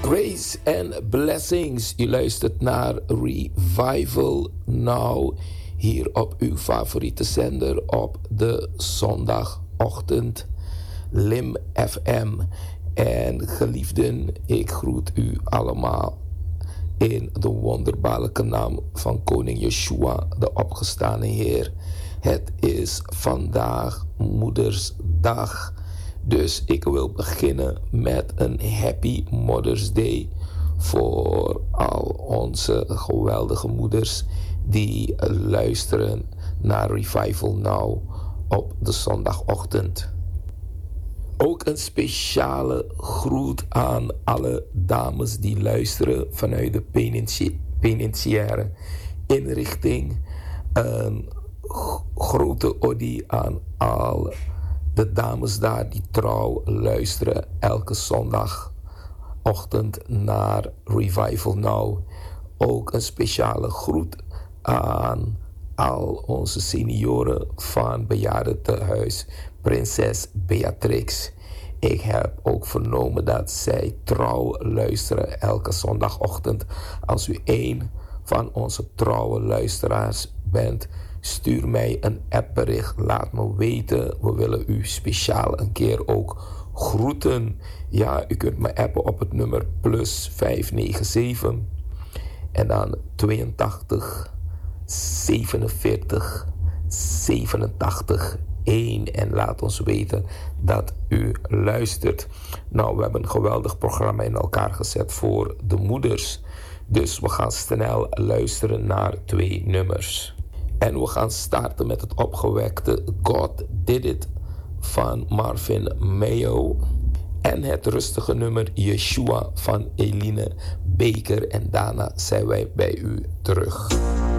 Grace and blessings. U luistert naar Revival Now. Hier op uw favoriete zender op de zondagochtend. Lim FM. En geliefden, ik groet u allemaal in de wonderbaarlijke naam van koning Yeshua, de opgestane Heer. Het is vandaag Moedersdag. Dus ik wil beginnen met een Happy Mother's Day voor al onze geweldige moeders die luisteren naar Revival Now op de zondagochtend. Ook een speciale groet aan alle dames die luisteren vanuit de penitentiaire inrichting. Een grote odi aan al de dames daar die trouw luisteren elke zondagochtend naar Revival Now. Ook een speciale groet aan al onze senioren van bejaardentehuis Prinses Beatrix. Ik heb ook vernomen dat zij trouw luisteren elke zondagochtend. Als u een van onze trouwe luisteraars bent, stuur mij een appbericht. Laat me weten. We willen u speciaal een keer ook groeten. Ja, u kunt me appen op het nummer +597. En dan 82 47 87 1. En laat ons weten dat u luistert. Nou, we hebben een geweldig programma in elkaar gezet voor de moeders. Dus we gaan snel luisteren naar 2 nummers. En we gaan starten met het opgewekte God Did It van Marvin Mayo. En het rustige nummer Yeshua van Eline Baker. En daarna zijn wij bij u terug.